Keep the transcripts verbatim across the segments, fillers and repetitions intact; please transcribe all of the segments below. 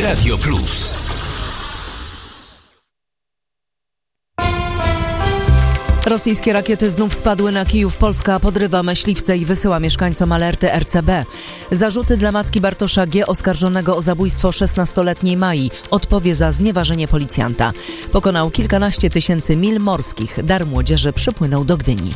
Radio Plus. Rosyjskie rakiety znów spadły na Kijów. Polska podrywa myśliwce i wysyła mieszkańcom alerty R C B. Zarzuty dla matki Bartosza G., oskarżonego o zabójstwo szesnastoletniej Mai. Odpowie za znieważenie policjanta. Pokonał kilkanaście tysięcy mil morskich. Dar młodzieży przypłynął do Gdyni.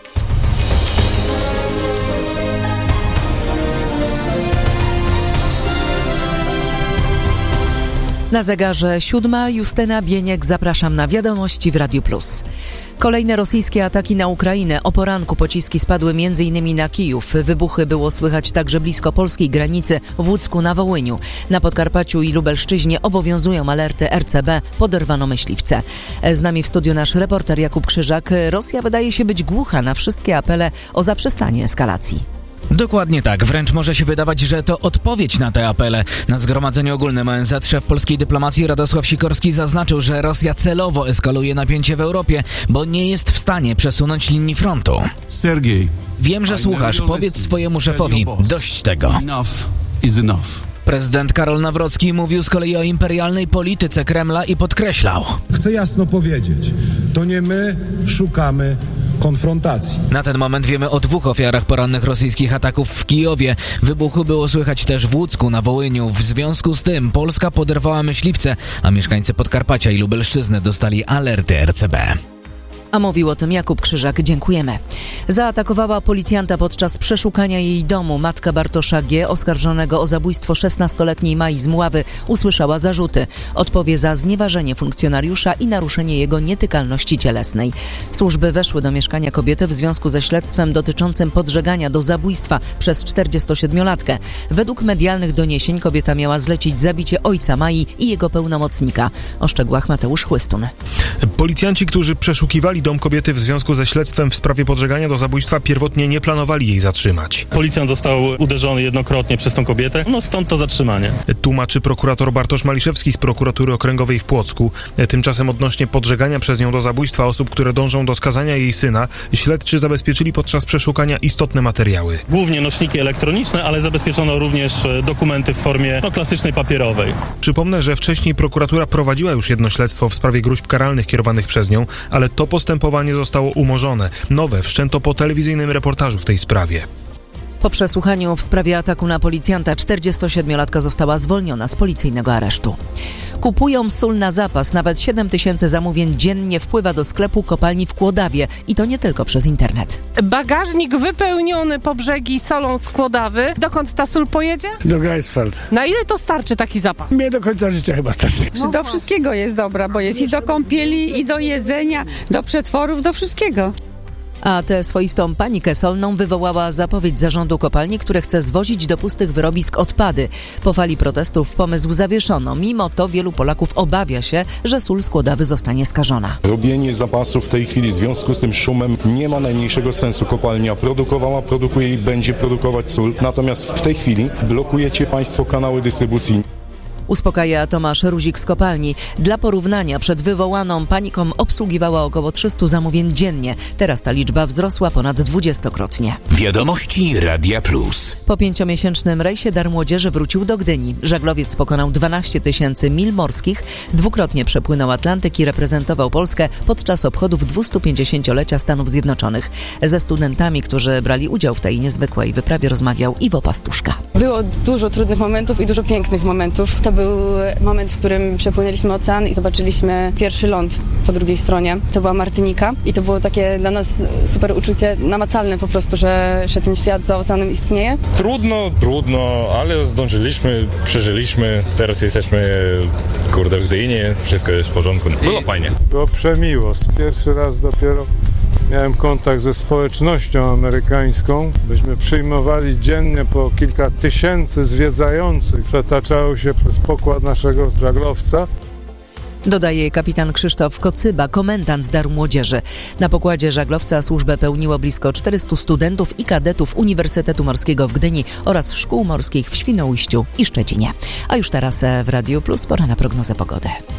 Na zegarze siódma. Justyna Bieniek, zapraszam na wiadomości w Radiu Plus. Kolejne rosyjskie ataki na Ukrainę. O poranku pociski spadły między innymi na Kijów. Wybuchy było słychać także blisko polskiej granicy w Łódzku na Wołyniu. Na Podkarpaciu i Lubelszczyźnie obowiązują alerty R C B. Poderwano myśliwce. Z nami w studiu nasz reporter Jakub Krzyżak. Rosja wydaje się być głucha na wszystkie apele o zaprzestanie eskalacji. Dokładnie tak. Wręcz może się wydawać, że to odpowiedź na te apele. Na Zgromadzeniu Ogólnym O N Z szef polskiej dyplomacji Radosław Sikorski zaznaczył, że Rosja celowo eskaluje napięcie w Europie, bo nie jest w stanie przesunąć linii frontu. Sergiej, wiem, że słuchasz. Powiedz swojemu szefowi, dość tego. Enough is enough. Prezydent Karol Nawrocki mówił z kolei o imperialnej polityce Kremla i podkreślał: chcę jasno powiedzieć, to nie my szukamy konfrontacji. Na ten moment wiemy o dwóch ofiarach porannych rosyjskich ataków w Kijowie. Wybuchu było słychać też w Łódzku na Wołyniu. W związku z tym Polska poderwała myśliwce, a mieszkańcy Podkarpacia i Lubelszczyzny dostali alerty R C B. A mówił o tym Jakub Krzyżak. Dziękujemy. Zaatakowała policjanta podczas przeszukania jej domu. Matka Bartosza G., oskarżonego o zabójstwo szesnastoletniej Mai z Mławy, usłyszała zarzuty. Odpowie za znieważenie funkcjonariusza i naruszenie jego nietykalności cielesnej. Służby weszły do mieszkania kobiety w związku ze śledztwem dotyczącym podżegania do zabójstwa przez czterdziestosiedmiolatkę. Według medialnych doniesień kobieta miała zlecić zabicie ojca Mai i jego pełnomocnika. O szczegółach Mateusz Chłystun. Policjanci, którzy przeszukiwali dom kobiety w związku ze śledztwem w sprawie podżegania do zabójstwa, pierwotnie nie planowali jej zatrzymać. Policjant został uderzony jednokrotnie przez tą kobietę, no stąd to zatrzymanie. Tłumaczy prokurator Bartosz Maliszewski z prokuratury okręgowej w Płocku. Tymczasem odnośnie podżegania przez nią do zabójstwa osób, które dążą do skazania jej syna, śledczy zabezpieczyli podczas przeszukania istotne materiały. Głównie nośniki elektroniczne, ale zabezpieczono również dokumenty w formie no, klasycznej papierowej. Przypomnę, że wcześniej prokuratura prowadziła już jedno śledztwo w sprawie gróźb karalnych kierowanych przez nią, ale to postępowanie zostało umorzone. Nowe wszczęto po telewizyjnym reportażu w tej sprawie. Po przesłuchaniu w sprawie ataku na policjanta czterdziestosiedmiolatka została zwolniona z policyjnego aresztu. Kupują sól na zapas. Nawet siedem tysięcy zamówień dziennie wpływa do sklepu kopalni w Kłodawie. I to nie tylko przez internet. Bagażnik wypełniony po brzegi solą z Kłodawy. Dokąd ta sól pojedzie? Do Greifswald. Na ile to starczy taki zapas? Mnie do końca życia chyba starczy. No, do wszystkiego jest dobra, bo jest i do kąpieli, i do jedzenia, do przetworów, do wszystkiego. A tę swoistą panikę solną wywołała zapowiedź zarządu kopalni, które chce zwozić do pustych wyrobisk odpady. Po fali protestów pomysł zawieszono. Mimo to wielu Polaków obawia się, że sól z Kłodawy zostanie skażona. Robienie zapasów w tej chwili w związku z tym szumem nie ma najmniejszego sensu. Kopalnia produkowała, produkuje i będzie produkować sól. Natomiast w tej chwili blokujecie państwo kanały dystrybucji. Uspokaja Tomasz Ruzik z kopalni. Dla porównania przed wywołaną paniką obsługiwała około trzysta zamówień dziennie. Teraz ta liczba wzrosła ponad dwudziestokrotnie. Wiadomości Radia Plus. Po pięciomiesięcznym rejsie Dar Młodzieży wrócił do Gdyni. Żaglowiec pokonał dwanaście tysięcy mil morskich, dwukrotnie przepłynął Atlantyk i reprezentował Polskę podczas obchodów dwustupięćdziesięciolecia Stanów Zjednoczonych. Ze studentami, którzy brali udział w tej niezwykłej wyprawie, rozmawiał Iwo Pastuszka. Było dużo trudnych momentów i dużo pięknych momentów. To był moment, w którym przepłynęliśmy ocean i zobaczyliśmy pierwszy ląd po drugiej stronie. To była Martynika i to było takie dla nas super uczucie, namacalne po prostu, że, że ten świat za oceanem istnieje. Trudno, trudno, ale zdążyliśmy, przeżyliśmy. Teraz jesteśmy, kurde, w Gdyni, wszystko jest w porządku. Było fajnie. Było przemiło. Pierwszy raz dopiero miałem kontakt ze społecznością amerykańską. Byśmy przyjmowali dziennie po kilka tysięcy zwiedzających. Przetaczało się przez pokład naszego żaglowca. Dodaje kapitan Krzysztof Kocyba, komendant Daru Młodzieży. Na pokładzie żaglowca służbę pełniło blisko czterystu studentów i kadetów Uniwersytetu Morskiego w Gdyni oraz szkół morskich w Świnoujściu i Szczecinie. A już teraz w Radiu Plus pora na prognozę pogody.